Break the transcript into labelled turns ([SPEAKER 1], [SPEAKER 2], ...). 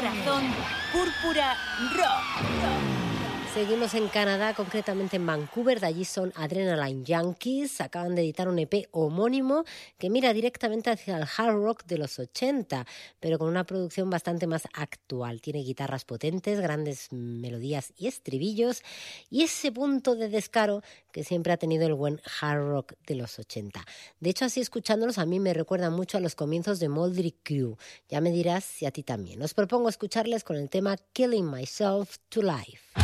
[SPEAKER 1] Corazón Púrpura Rock.
[SPEAKER 2] Seguimos en Canadá, concretamente en Vancouver. De allí son Adrenaline Junkies. Acaban de editar un EP homónimo que mira directamente hacia el hard rock de los 80, pero con una producción bastante más actual. Tiene guitarras potentes, grandes melodías y estribillos, y ese punto de descaro que siempre ha tenido el buen hard rock de los 80. De hecho, así escuchándolos a mí me recuerda mucho a los comienzos de Motley Crue. Ya me dirás si a ti también. Os propongo escucharles con el tema Killing Myself to Life.